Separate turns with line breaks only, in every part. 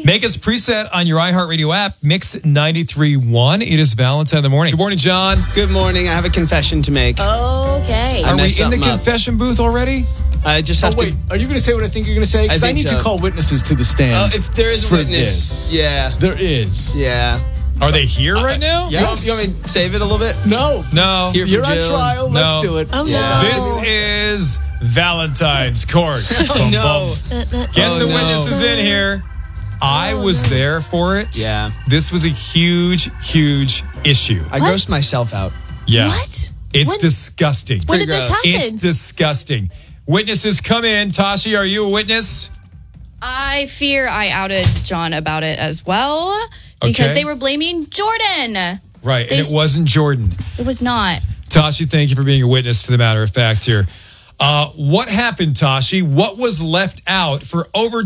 Make us preset on your iHeartRadio app, Mix 93.1. It is Valentine in the morning. Good morning, John.
Good morning. I have a confession to make.
Okay.
Are we
messed
in the
something up.
confession booth already?
I just have
Wait, are you going to say what I think you're going to say? Because I
think
need
so.
to call witnesses to the stand.
If there is a
for
witness.
this.
Yeah.
There is.
Yeah.
Are they here right now?
Yes.
You want me to save it a little bit?
No.
No.
Here for
You're on
Jill.
trial.
No.
Let's do it.
Oh,
Yeah.
no.
This is Valentine's Court. Boom,
no.
boom. Get the witnesses in here. I was there for it.
Yeah.
This was a huge, huge issue.
I grossed myself out.
Yeah.
What?
It's
When-
disgusting.
When did this
gross.
happen?
It's disgusting. Witnesses, come in. Tashi, are you a witness?
I fear I outed John about it as well because
Okay.
they were blaming Jordan.
Right,
They
and it wasn't Jordan.
It was not.
Tashi, thank you for being a witness to the matter of fact here. What happened, Tashi? What was left out for over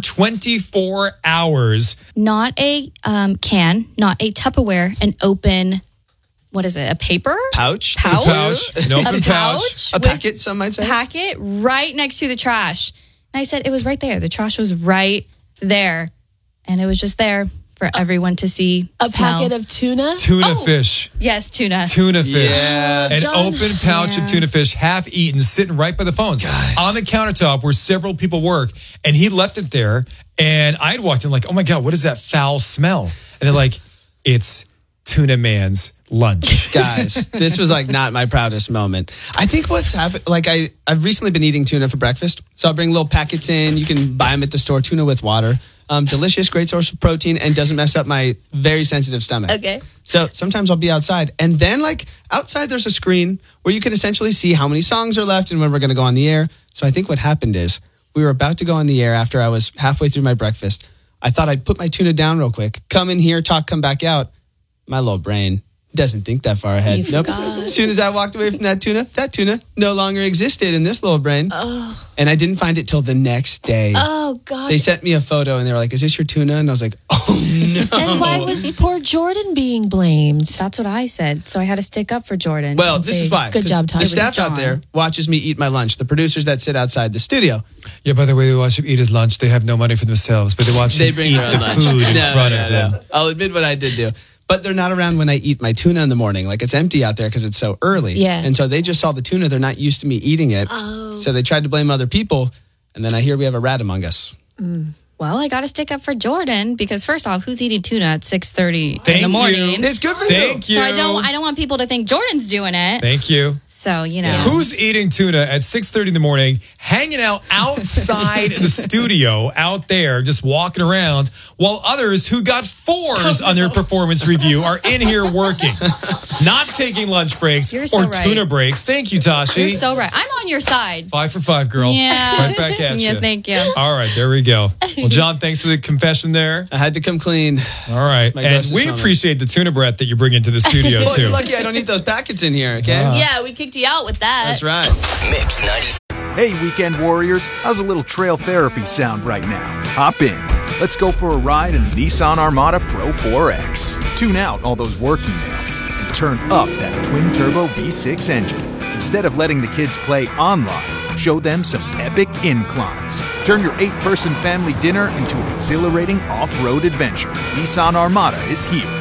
24 hours?
Not a can, not a Tupperware, an open, what is it, a paper?
Pouch?
It's a pouch, an open
A
pouch.
A
with
packet, some might say.
packet right next to the trash. And I said it was right there. The trash was right there. And it was just there for everyone to see.
A
smell.
packet of tuna?
Tuna fish.
Yes, tuna.
Tuna fish.
Yeah.
An
John.
open pouch of tuna fish, half eaten, sitting right by the phones. On the countertop where several people work. And he left it there. And I had walked in like, oh my God, what is that foul smell? And they're like, it's Tuna Man's lunch.
Guys, this was like not my proudest moment. I think what's happened, like I've recently been eating tuna for breakfast. So I'll bring little packets in. You can buy them at the store, tuna with water. Delicious, great source of protein and doesn't mess up my very sensitive stomach.
Okay.
So sometimes I'll be outside and then like outside there's a screen where you can essentially see how many songs are left and when we're going to go on the air. So I think what happened is we were about to go on the air after I was halfway through my breakfast. I thought I'd put my tuna down real quick, come in here, talk, come back out. My little brain doesn't think that far ahead.
You
Nope.
forgot.
As soon as I walked away from that tuna no longer existed in this little brain.
Oh.
And I didn't find it till the next day.
Oh, gosh.
They sent me a photo and they were like, is this your tuna? And I was like, oh no.
And why was poor Jordan being blamed?
That's what I said. So I had to stick up for Jordan.
Well,
and
this
say,
is why.
Good
'Cause
job, Tom.
The
It was
staff out
John.
there watches me eat my lunch. The producers that sit outside the studio.
Yeah, by the way, they watch him eat his lunch. They have no money for themselves, but they watch
They
him
bring
eat
their own
the
lunch.
food in
No,
front
no,
of them.
no. I'll admit what I did do. But they're not around when I eat my tuna in the morning. Like it's empty out there because it's so early.
Yeah.
And so they just saw the tuna. They're not used to me eating it.
Oh.
So they tried to blame other people. And then I hear we have a rat among us.
Well, I got to stick up for Jordan because first off, who's eating tuna at 6:30 in
Thank
the morning?
you.
It's good for
Thank you.
So I don't want people to think Jordan's doing it.
Thank you.
So, you know.
Who's eating tuna at 6:30 in the morning, hanging out outside the studio out there, just walking around, while others who got 4s on their performance review are in here working, not taking lunch breaks
You're so
or
right.
tuna breaks. Thank you, Tashi.
You're so right. I'm on your side.
5 for 5, girl.
Yeah.
Right back at you.
Yeah, thank you.
All right, there we go. Well, John, thanks for the confession there.
I had to come clean.
All right.
my
And
grossest
we
moment.
appreciate the tuna breath that you bring into the studio,
Well,
too.
you're lucky I don't eat those packets in here, okay?
Yeah, we kicked you out with that.
That's right.
Mix 90.
Hey, weekend warriors, how's a little trail therapy sound right now? Hop in. Let's go for a ride in the Nissan Armada Pro 4X. Tune out all those work emails and turn up that twin-turbo V6 engine. Instead of letting the kids play online, show them some epic inclines. Turn your 8-person family dinner into an exhilarating off-road adventure. Nissan Armada is here.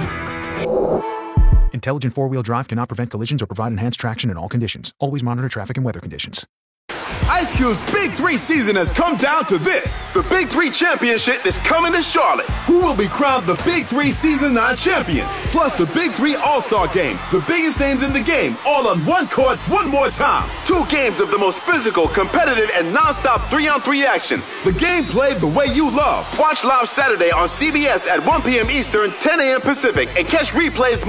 Intelligent four-wheel drive cannot prevent collisions or provide enhanced traction in all conditions. Always monitor traffic and weather conditions.
Ice Cube's Big 3 season has come down to this. The Big 3 Championship is coming to Charlotte. Who will be crowned the Big 3 Season 9 champion? Plus the Big 3 All-Star Game. The biggest names in the game, all on one court, one more time. 2 games of the most physical, competitive, and non-stop 3-on-3 action. The game played the way you love. Watch live Saturday on CBS at 1 p.m. Eastern, 10 a.m. Pacific, and catch replays